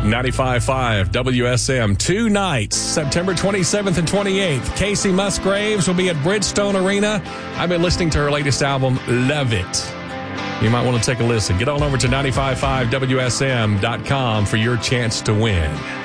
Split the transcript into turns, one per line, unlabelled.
95.5 WSM, 2 nights, September 27th and 28th. Casey Musgraves will be at Bridgestone Arena. I've been listening to her latest album, Love It. You might want to take a listen. Get on over to 955WSM.com for your chance to win.